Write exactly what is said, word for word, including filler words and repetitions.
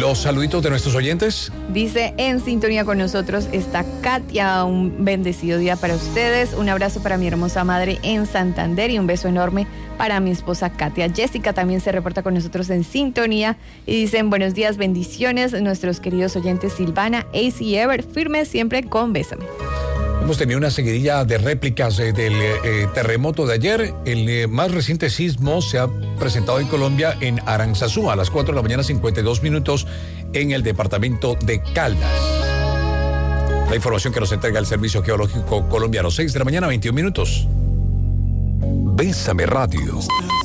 los saluditos de nuestros oyentes. Dice, en sintonía con nosotros está Katia. Un bendecido día para ustedes. Un abrazo para mi hermosa madre en Santander y un beso enorme para mi esposa Katia. Jessica también se reporta con nosotros en sintonía y dicen, buenos días, bendiciones. Nuestros queridos oyentes Silvana, Ace y Ever, firmes siempre con Bésame. Hemos tenido una seguidilla de réplicas eh, del eh, terremoto de ayer. El eh, más reciente sismo se ha presentado en Colombia en Aranzazú a las cuatro de la mañana, cincuenta y dos minutos, en el departamento de Caldas. La información que nos entrega el Servicio Geológico Colombiano, seis de la mañana, veintiún minutos. Bésame Radio.